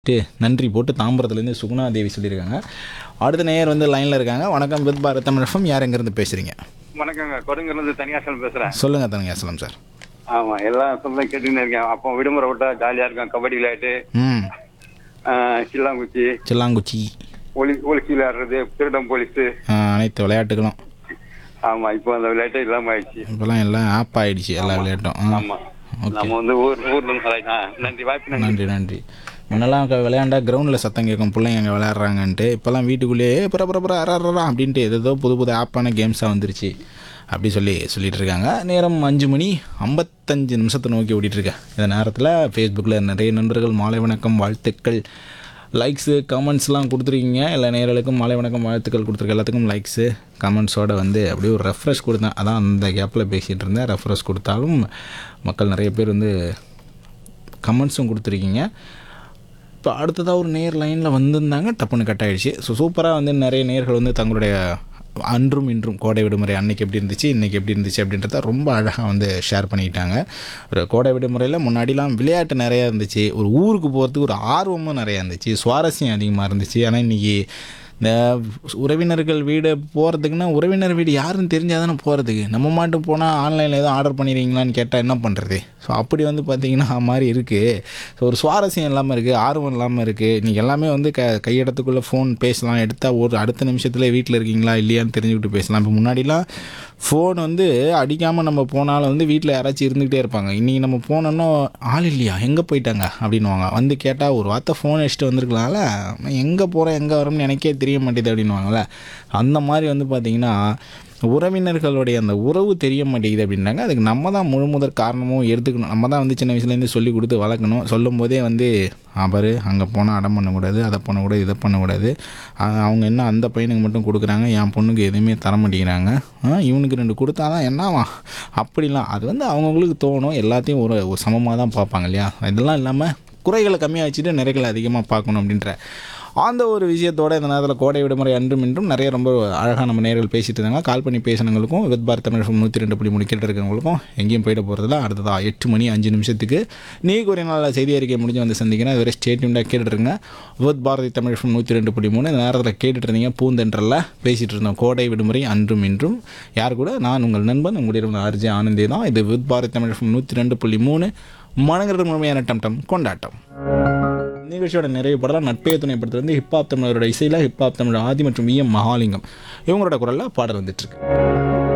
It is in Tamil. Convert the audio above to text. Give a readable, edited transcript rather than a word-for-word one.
நன்றி போட்டு தாம்பரத்துலேருந்து சுகுணா தேவி சொல்லியிருக்காங்க. அடுத்த நேயர் வந்து லைனில் இருக்காங்க. வணக்கம் வித் பாரத் தமிழ் எஃப்எம். யார் எங்கேருந்து பேசுகிறீங்க? வணக்கங்க. கொடுங்கிலிருந்து தனியாசலம் பேசுறேன். சொல்லுங்கள் தனியாசலம் சார். ஆமா, எல்லாம் சொல்ல கேட்டுன்னு இருக்கேன். அப்போ விடுமுறை விட்டா ஜாலியா இருக்கும். கபடி விளையாட்டு, ம் சில்லாங்குச்சி, சில்லாங்குச்சி, ஒலிச்சி விளையாடுறது, திருடம் போலீஸ். அனைத்து விளையாட்டுகளும் ஆமா, இப்போ அந்த விளையாட்டு இல்லாம ஆயிடுச்சு. இப்போலாம் எல்லாம் ஆப் ஆகிடுச்சு எல்லா விளையாட்டும். ஆமா, ஓகே, நம்ம வந்து ஊர்ல நன்றி வாய்ப்பு நன்றி நன்றி. முன்னெல்லாம் விளையாண்டா கிரவுண்டில் சத்தம் கேட்கும், பிள்ளைங்க அங்கே விளையாடுறாங்கன்ட்டு. இப்போல்லாம் வீட்டுக்குள்ளேயே புற அரா அப்படின்ட்டு ஏதோ புது புது ஆப்பான கேம்ஸாக வந்துருச்சு அப்படி சொல்லிட்டு இருக்காங்க. நேரம் 5 மணி 55 நிமிஷத்தை நோக்கி ஓடிட்டுருக்கேன். இந்த நேரத்தில் ஃபேஸ்புக்கில் நிறைய நண்பர்கள் மாலை வணக்கம் வாழ்த்துக்கள் லைக்ஸு கமெண்ட்ஸ்லாம் கொடுத்துருக்கீங்க. எல்லா நேயர்களுக்கும் மாலை வணக்கம் வாழ்த்துக்கள் கொடுத்துருக்க எல்லாத்துக்கும் லைக்ஸு கமெண்ட்ஸோடு வந்து அப்படியே ஒரு ரெஃப்ரெஷ் கொடுத்தேன். அதான் அந்த கேப்பில் பேசிகிட்டு இருந்தேன். ரெஃப்ரெஷ் கொடுத்தாலும் மக்கள் நிறைய பேர் வந்து கமெண்ட்ஸும் கொடுத்துருக்கீங்க. இப்போ அடுத்ததாக ஒரு நேர் லைனில் வந்திருந்தாங்க, டப்புன்னு கட் ஆகிடுச்சு. ஸோ சூப்பராக வந்து நிறைய நேர்கள் வந்து தங்களுடைய அன்றும் இன்றும் கோடை விடுமுறை அன்றைக்கி எப்படி இருந்துச்சு, இன்றைக்கி எப்படி இருந்துச்சு அப்படின்றத ரொம்ப அழகாக வந்து ஷேர் பண்ணிக்கிட்டாங்க. ஒரு கோடை விடுமுறையில் முன்னாடிலாம் விளையாட்டு நிறையா இருந்துச்சு, ஒரு ஊருக்கு போகிறதுக்கு ஒரு ஆர்வமும் நிறையா இருந்துச்சு, சுவாரஸ்யம் அதிகமாக இருந்துச்சு. ஆனால் இன்றைக்கி இந்த உறவினர்கள் வீடு போகிறதுக்குன்னா உறவினர் வீடு யாருன்னு தெரிஞ்சால் தானே போகிறதுக்கு. நம்ம மாட்டும் போனால் ஆன்லைனில் எதுவும் ஆர்டர் பண்ணிடுறீங்களான்னு கேட்டால் என்ன பண்ணுறது? ஸோ அப்படி வந்து பார்த்திங்கன்னா மாதிரி இருக்குது. ஸோ ஒரு சுவாரஸ்யம் இல்லாமல் இருக்குது, ஆர்வம் இல்லாமல் இருக்குது. இன்றைக்கி எல்லாமே வந்து கையெடுத்துக்குள்ளே ஃபோன் பேசலாம், எடுத்தால் ஒரு அடுத்த நிமிஷத்தில் வீட்டில் இருக்கீங்களா இல்லையான்னு தெரிஞ்சுக்கிட்டு பேசலாம். இப்போ முன்னாடிலாம் ஃபோன் வந்து அடிக்காமல் நம்ம போனாலும் வந்து வீட்டில் யாராச்சும் இருந்துக்கிட்டே இருப்பாங்க. இன்றைக்கி நம்ம போனோன்னா ஆள் இல்லையா, எங்கே போயிட்டாங்க அப்படின்வாங்க. வந்து கேட்டால் ஒரு வார்த்தை ஃபோன் அடிச்சுட்டு வந்திருக்கலாம்ல, எங்கே போகிறேன் எங்கே வரோம்னு எனக்கே தெரிய மாட்டேது அப்படின்வாங்கள்ல. அந்த மாதிரி வந்து பார்த்திங்கன்னா உறவினர்களுடைய அந்த உறவு தெரிய மாட்டேங்குது அப்படின்னாங்க. அதுக்கு நம்ம தான் முழுமுதற் காரணமும் எடுத்துக்கணும். நம்ம தான் வந்து சின்ன வயசுலேருந்து சொல்லி கொடுத்து வளர்க்கணும். சொல்லும் போதே வந்து பாரு அங்கே போனால் அடம் பண்ணக்கூடாது, அதை பண்ணக்கூடாது, இதை பண்ணக்கூடாது, அவங்க என்ன அந்த பையனுக்கு மட்டும் கொடுக்குறாங்க, என் பொண்ணுக்கு எதுவுமே தர மாட்டேங்கிறாங்க, இவனுக்கு 2 கொடுத்தா தான் என்னவா அப்படிலாம். அது வந்து அவங்கவுங்களுக்கு தோணும். எல்லாத்தையும் ஒரு சமமாக தான் பார்ப்பாங்க இல்லையா. இதெல்லாம் இல்லாமல் குறைகளை கம்மியாக வச்சுட்டு நிறைகளை அதிகமாக பார்க்கணும் அப்படின்ற அந்த ஒரு விஷயத்தோடு இந்த நேரத்தில் கோடை விடுமுறை அன்றும் இன்றும் நிறைய ரொம்ப அழகாக நம்ம நேர்கள் பேசிகிட்டு இருந்தாங்க. கால் பண்ணி பேசினவங்களுக்கும் வித் பாரத் தமிழ் 102.3 கேட்டு இருக்கிறவங்களுக்கும் எங்கேயும் போயிட போகிறதில்ல. அடுத்ததாக 8 மணி 5 நிமிஷத்துக்கு நீக்கு ஒரு நாள் செய்தி அறிக்கை முடிஞ்சு வந்து சந்திக்கிறேன். அது வரை ஸ்டேட்யூண்டாக கேட்டுருங்க. வித் பாரதி தமிழ் 102.3 இந்த நேரத்தில் கேட்டுட்டு இருந்தீங்க. பூந்தென்றலில் பேசிகிட்டு இருந்தோம் கோடை விடுமுறை அன்றும் இன்றும். யார் கூட? நான் உங்கள் நண்பன் உங்களுடைய ஆர்ஜே ஆனந்தே தான். இது வித் பாரதி தமிழ் 102.3 மனங்கர்கள் முழுமையான டம் கொண்டாட்டம். நிகழ்ச்சியோட நிறைவு படலாம் நட்பே துணைப்படுத்துறது வந்து ஹிப்ஹாப் தமிழரோட இசையில் ஹிப்ஹாப் தமிழ் ஆதி மற்றும் VM மகாலிங்கம் இவங்களோட குரலில் பாடல் வந்துட்டுருக்கு.